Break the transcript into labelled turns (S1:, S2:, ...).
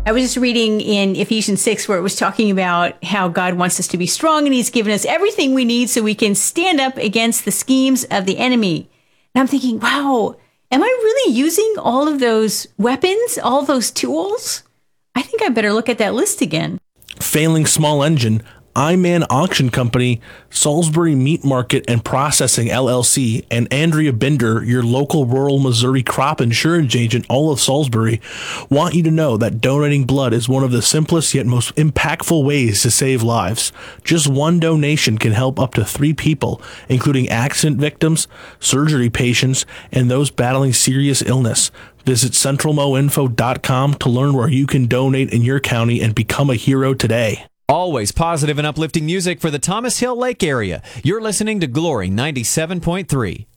S1: I was just reading in Ephesians 6 where it was talking about how God wants us to be strong and he's given us everything we need so we can stand up against the schemes of the enemy. And I'm thinking, wow, am I really using all of those weapons, all those tools? I think I better look at that list again.
S2: Failing Small Engine, iMan Auction Company, Salisbury Meat Market and Processing LLC, and Andrea Binder, your local rural Missouri crop insurance agent, all of Salisbury, want you to know that donating blood is one of the simplest yet most impactful ways to save lives. Just one donation can help up to 3 people, including accident victims, surgery patients, and those battling serious illness. Visit centralmoinfo.com to learn where you can donate in your county and become a hero today.
S3: Always positive and uplifting music for the Thomas Hill Lake area. You're listening to Glory 97.3.